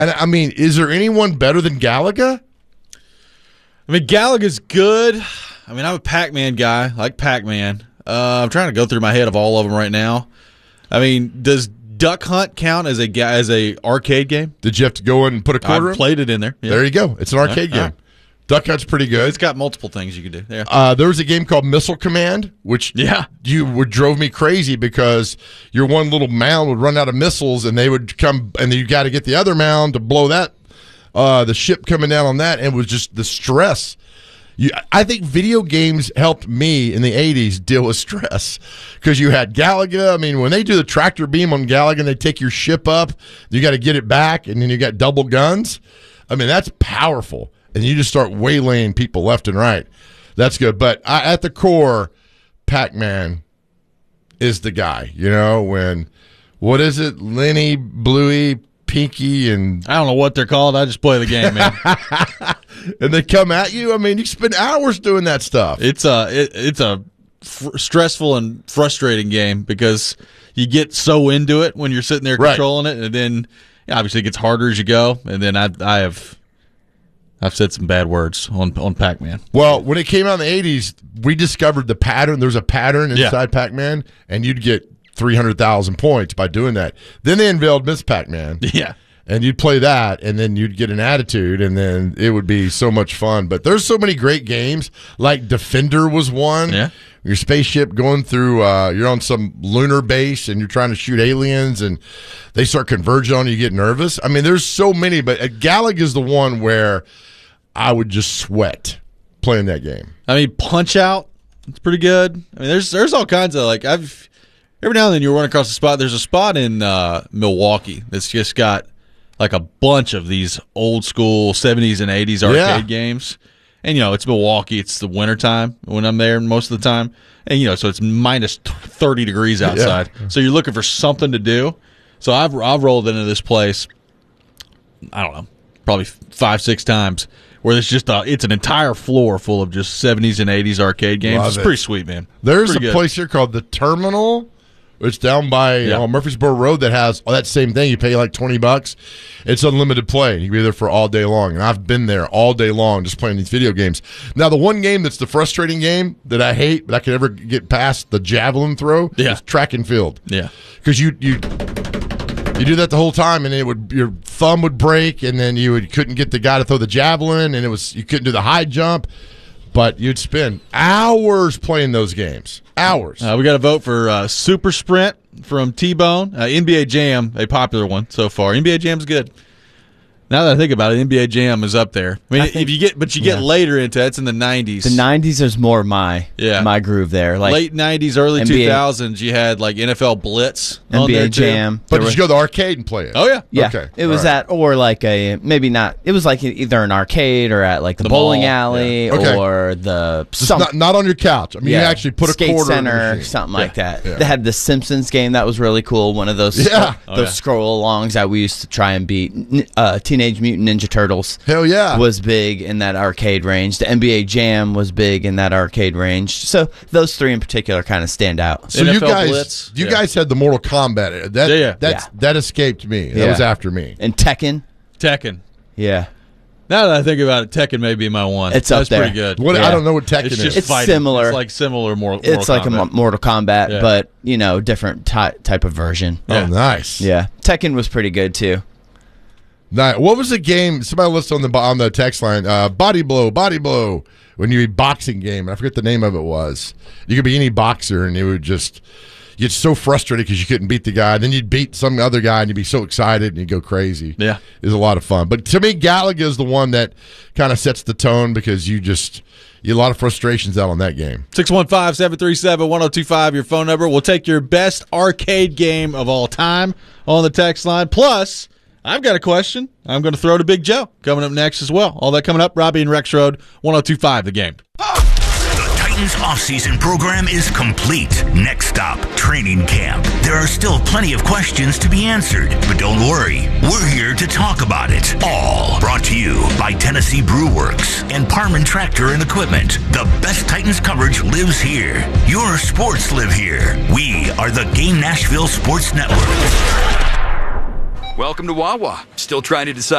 And I mean, is there anyone better than Galaga? I mean, Galaga's good. I mean, I'm a Pac-Man guy. I like Pac-Man. I'm trying to go through my head of all of them right now. I mean, does Duck Hunt count as a arcade game? Did you have to go in and put a quarter in? I played it in there. Yeah. There you go. It's an arcade game. Right. Duck Hunt's pretty good. It's got multiple things you can do. Yeah. There was a game called Missile Command, which drove me crazy because your one little mound would run out of missiles, and they would come, and you got to get the other mound to blow that, the ship coming down on that, and it was just the stress. I think video games helped me in the 80s deal with stress because you had Galaga. I mean, when they do the tractor beam on Galaga and they take your ship up, you got to get it back, and then you got double guns. I mean, that's powerful. And you just start waylaying people left and right. That's good. But at the core, Pac-Man is the guy. You know, what is it? Lenny, Bluey, Pinky, and I don't know what they're called. I just play the game, man. And they come at you. I mean, you spend hours doing that stuff. It's a stressful and frustrating game because you get so into it when you're sitting there controlling it, and then obviously it gets harder as you go. And then I've said some bad words on Pac-Man. Well, when it came out in the 80s, we discovered the pattern. There's a pattern inside Pac-Man, and you'd get 300,000 points by doing that. Then they unveiled Miss Pac-Man. Yeah. And you'd play that, and then you'd get an attitude, and then it would be so much fun. But there's so many great games. Like Defender was one. Yeah. Your spaceship going through, you're on some lunar base, and you're trying to shoot aliens, and they start converging on you, get nervous. I mean, there's so many, but Galaga is the one where I would just sweat playing that game. I mean, Punch-Out, it's pretty good. I mean, there's all kinds of, like, every now and then you run across a spot. There's a spot in Milwaukee that's just got like a bunch of these old school 70s and 80s arcade games. And, it's Milwaukee. It's the wintertime when I'm there most of the time. And, so it's minus 30 degrees outside. Yeah. So you're looking for something to do. So I've rolled into this place, I don't know, probably 5-6 times, where it's just it's an entire floor full of just 70s and 80s arcade games. It's pretty sweet, man. There's a place here called The Terminal. It's down by Murfreesboro Road that has that same thing. You pay like $20. It's unlimited play. You can be there for all day long. And I've been there all day long just playing these video games. Now, the one game that's the frustrating game that I hate, but I can never get past the javelin throw is track and field. Yeah. Because you do that the whole time, and your thumb would break, and then you couldn't get the guy to throw the javelin, and you couldn't do the high jump. But you'd spend hours playing those games. Hours. We got a vote for Super Sprint from T-Bone. NBA Jam, a popular one so far. NBA Jam's good. Now that I think about it, NBA Jam is up there. I mean, you get later into it, it's in the 90s. The 90s is more my groove there. Like late 90s, early NBA, 2000s, you had like NFL Blitz on there NBA Jam. But did you go to the arcade and play it? Oh, yeah. Yeah. Okay. It was that, or like maybe not, it was like either an arcade or at like the bowling alley or the... Not on your couch. I mean, you actually put a skate quarter center, in the machine. something like that. Yeah. They had the Simpsons game. That was really cool. One of those scroll-alongs that we used to try and beat. Teenage Mutant Ninja Turtles. Hell yeah. Was big in that arcade range. The NBA Jam was big in that arcade range. So those three in particular kind of stand out. So NFL you guys had the Mortal Kombat. That escaped me. That was after me. And Tekken. Yeah. Now that I think about it, Tekken may be my one. It's up there. Pretty good. I don't know what Tekken is. It's similar. It's like similar Mortal It's like Kombat. a Mortal Kombat, but different type of version. Oh, nice. Yeah. Tekken was pretty good too. Nice. What was the game? Somebody listed on the text line. Body blow. When you boxing game, I forget the name of it was. You could be any boxer, and it would just get so frustrated because you couldn't beat the guy. Then you'd beat some other guy, and you'd be so excited, and you'd go crazy. Yeah, it was a lot of fun. But to me, Galaga is the one that kind of sets the tone because you get a lot of frustrations out on that game. 615-737-1025, your phone number. We'll take your best arcade game of all time on the text line. Plus, I've got a question I'm going to throw to Big Joe coming up next as well. All that coming up. Robbie and Rex Road, 1025 The Game. The Titans offseason program is complete. Next stop, training camp. There are still plenty of questions to be answered, but don't worry. We're here to talk about it all. Brought to you by Tennessee Brew Works and Parman Tractor and Equipment. The best Titans coverage lives here. Your sports live here. We are the Game Nashville Sports Network. Welcome to Wawa. Still trying to decide